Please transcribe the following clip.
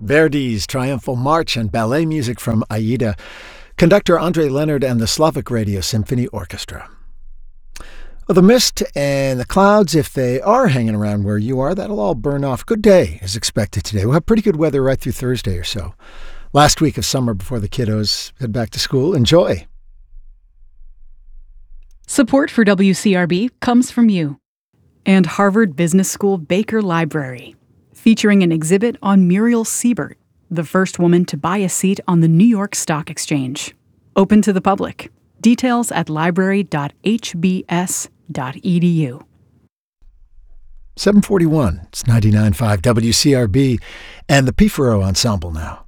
Verdi's Triumphal March and ballet music from Aida, conductor Andre Leonard and the Slovak Radio Symphony Orchestra. Well, the mist and the clouds, if they are hanging around where you are, that'll all burn off. Good day is expected today. We'll have pretty good weather right through Thursday or so. Last week of summer before the kiddos head back to school. Enjoy. Support for WCRB comes from you and Harvard Business School Baker Library, featuring an exhibit on Muriel Siebert, the first woman to buy a seat on the New York Stock Exchange. Open to the public. Details at library.hbs.edu. 741, it's 99.5 WCRB and the Pifaro Ensemble now.